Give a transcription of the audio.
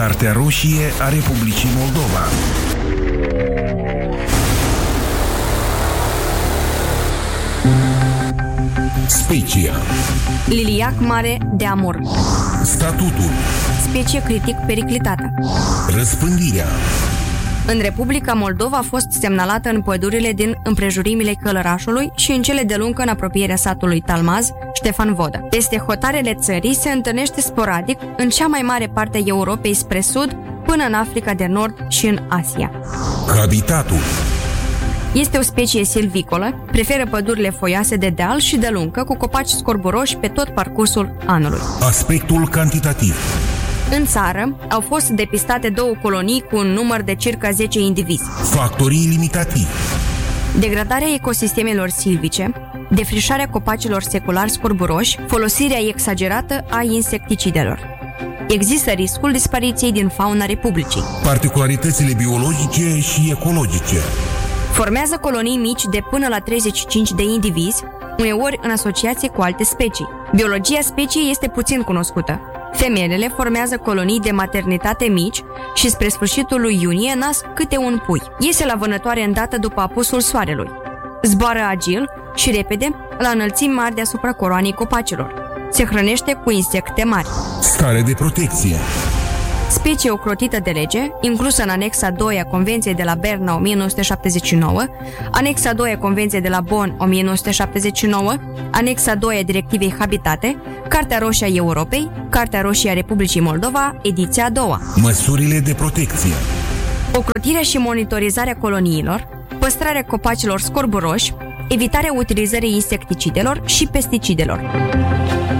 Cartea roșie a Republicii Moldova. Specia. Liliac mare de amur. Statutul. Specie critic periclitată. Răspândirea. În Republica Moldova a fost semnalată în pădurile din împrejurimile Călărașului și în cele de lungă în apropierea satului Talmaz, Ștefan Vodă. Peste hotarele țării se întâlnește sporadic în cea mai mare parte a Europei spre sud, până în Africa de Nord și în Asia. Habitatul. Este o specie silvicolă, preferă pădurile foioase de deal și de lungă, cu copaci scorburoși pe tot parcursul anului. Aspectul cantitativ. În țară au fost depistate 2 colonii cu un număr de circa 10 indivizi. Factorii limitativi. Degradarea ecosistemelor silvice, defrișarea copacilor seculari scorburoși, folosirea exagerată a insecticidelor. Există riscul dispariției din fauna Republicii. Particularitățile biologice și ecologice. Formează colonii mici de până la 35 de indivizi, uneori în asociație cu alte specii. Biologia speciei este puțin cunoscută. Femelele formează colonii de maternitate mici și spre sfârșitul lui iunie nasc câte un pui. Iese la vânătoare îndată după apusul soarelui. Zboară agil și repede la înălțimi mari deasupra coroanei copacilor. Se hrănește cu insecte mari. Stare de protecție. Specie ocrotită de lege, inclusă în anexa 2 a Convenției de la Berna 1979, anexa 2 a Convenției de la Bonn 1979, anexa 2 a Directivei Habitate, Cartea roșie a Europei, Cartea roșie a Republicii Moldova, ediția a doua. Măsurile de protecție. Ocrotirea și monitorizarea coloniilor, păstrarea copacilor scorburoși, evitarea utilizării insecticidelor și pesticidelor.